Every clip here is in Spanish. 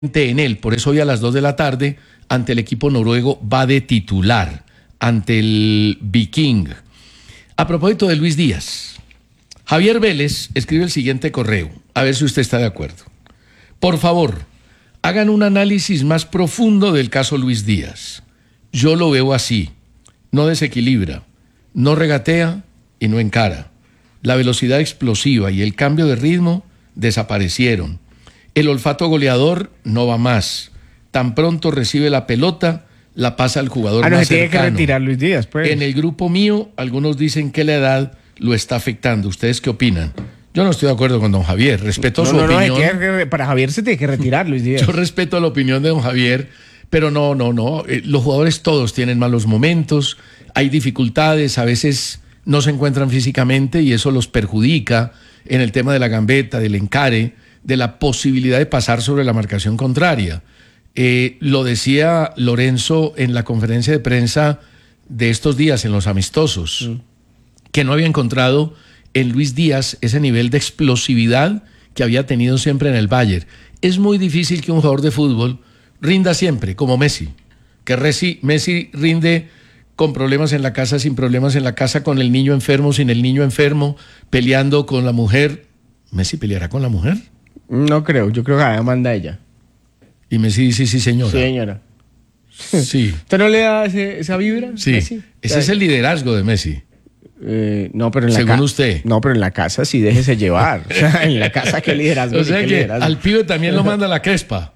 en él. Por eso hoy a las 2 de la tarde, ante el equipo noruego, va de titular, ante el Viking. A propósito de Luis Díaz, Javier Vélez escribe el siguiente correo, a ver si usted está de acuerdo. Por favor, hagan un análisis más profundo del caso Luis Díaz. Yo lo veo así, no desequilibra, no regatea y no encara. La velocidad explosiva y el cambio de ritmo desaparecieron. El olfato goleador no va más. Tan pronto recibe la pelota, la pasa al jugador más se tiene cercano. que retirar Luis Díaz, pues. En el grupo mío, algunos dicen que la edad lo está afectando. ¿Ustedes qué opinan? Yo no estoy de acuerdo con don Javier. Respeto su opinión. Para Javier se tiene que retirar Luis Díaz. Yo respeto la opinión de don Javier, pero no. Los jugadores todos tienen malos momentos, hay dificultades, a veces no se encuentran físicamente y eso los perjudica en el tema de la gambeta, del encare, de la posibilidad de pasar sobre la marcación contraria. Lo decía Lorenzo en la conferencia de prensa de estos días en los amistosos, que no había encontrado en Luis Díaz ese nivel de explosividad que había tenido siempre en el Bayern. Es muy difícil que un jugador de fútbol rinda siempre, como Messi, que Messi rinde con problemas en la casa, sin problemas en la casa, con el niño enfermo, sin el niño enfermo, peleando con la mujer. ¿Messi peleará con la mujer? No creo, yo creo que la manda ella. Y Messi dice, sí, señora. Sí, señora. Sí. ¿Usted no le da esa vibra? Sí, Messi? Ese es el liderazgo de Messi. No, pero en según usted. No, pero en la casa sí déjese llevar. O sea, en la casa qué liderazgo. O sea que liderazgo. Al pibe también lo manda la Crespa.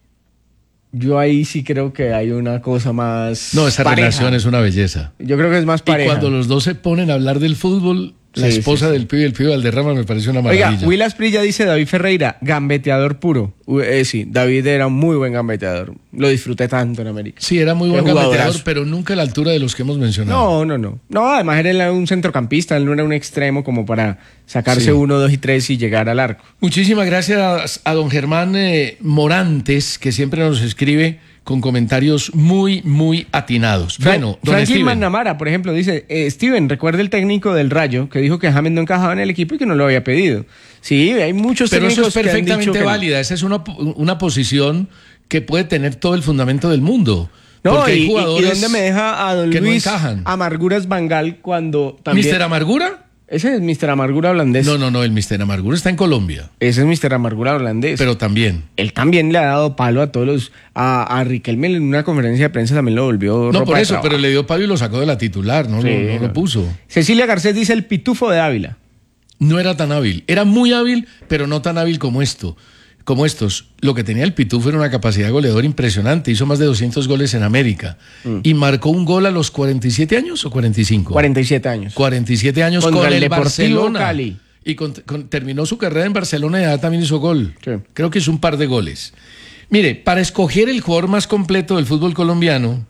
Yo ahí sí creo que hay una cosa más No, esa pareja. relación es una belleza. Yo creo que es más pareja. Y cuando los dos se ponen a hablar del fútbol, la esposa del pibe y el pibe Valderrama me parece una maravilla. Oiga, Will Asprilla dice David Ferreira, gambeteador puro. Sí, David era un muy buen gambeteador. Lo disfruté tanto en América. Sí, era muy buen gambeteador, pero nunca a la altura de los que hemos mencionado. No. No, además era un centrocampista, él no era un extremo como para sacarse 1, 2 y 3 y llegar al arco. Muchísimas gracias a don Germán Morantes, que siempre nos escribe con comentarios muy atinados. Bueno, Franklin McNamara, por ejemplo, dice, Steven, recuerda el técnico del Rayo que dijo que James no encajaba en el equipo y que no lo había pedido. Sí, hay muchos técnicos. Pero eso es perfectamente que válida. Esa es una posición que puede tener todo el fundamento del mundo. No, porque hay jugadores ¿y dónde me deja a don Luis Amarguras Bangal cuando también... ¿Mister Amargura? Ese es Mr. Amargura holandés. No, el Mr. Amargura está en Colombia. Ese es Mr. Amargura holandés. Pero también. Él también le ha dado palo a todos los... A Riquelme en una conferencia de prensa también lo volvió No, por eso, pero le dio palo y lo sacó de la titular, no lo puso. Cecilia Garcés dice el pitufo de Ávila. No era tan hábil. Era muy hábil, pero no tan hábil como estos. Lo que tenía el Pitufo era una capacidad goleadora impresionante. Hizo más de 200 goles en América. Y marcó un gol a los 47 años o 45. 47 años. 47 años con el Deportivo Barcelona. Cali. Y terminó su carrera en Barcelona y ya también hizo gol. Sí. Creo que hizo un par de goles. Mire, para escoger el jugador más completo del fútbol colombiano,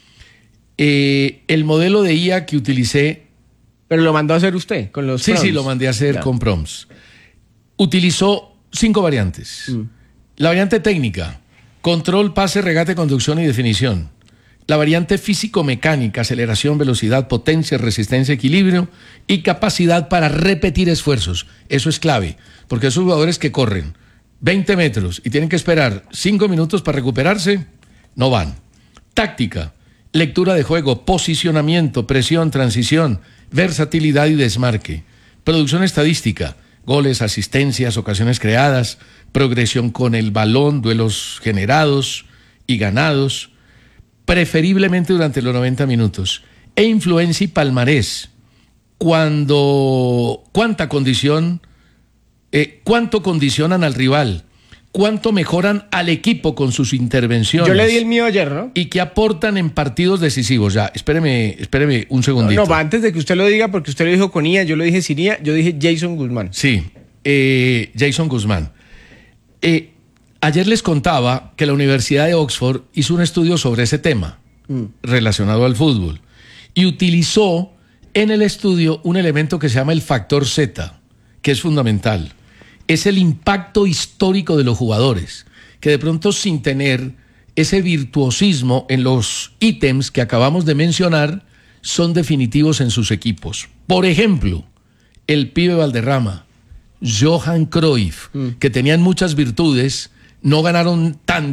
el modelo de IA que utilicé... ¿Pero lo mandó a hacer usted con los proms? Sí, lo mandé a hacer con proms. Utilizó 5 variantes. La variante técnica, control, pase, regate, conducción y definición. La variante físico-mecánica, aceleración, velocidad, potencia, resistencia, equilibrio y capacidad para repetir esfuerzos. Eso es clave, porque esos jugadores que corren 20 metros y tienen que esperar 5 minutos para recuperarse, no van. Táctica, lectura de juego, posicionamiento, presión, transición, versatilidad y desmarque. Producción estadística, goles, asistencias, ocasiones creadas, progresión con el balón, duelos generados y ganados, preferiblemente durante los 90 minutos. E influencia y palmarés. Cuánto condicionan al rival, cuánto mejoran al equipo con sus intervenciones. Yo le di el mío ayer, ¿no? Y qué aportan en partidos decisivos. Ya, espéreme un segundito. No, antes de que usted lo diga, porque usted lo dijo con IA, yo lo dije sin IA, yo dije Jason Guzmán. Sí, Jason Guzmán. Ayer les contaba que la Universidad de Oxford hizo un estudio sobre ese tema relacionado al fútbol y utilizó en el estudio un elemento que se llama el factor Z, que es fundamental. Es el impacto histórico de los jugadores, que de pronto sin tener ese virtuosismo en los ítems que acabamos de mencionar, son definitivos en sus equipos. Por ejemplo, el pibe Valderrama, Johan Cruyff, que tenían muchas virtudes, no ganaron tanto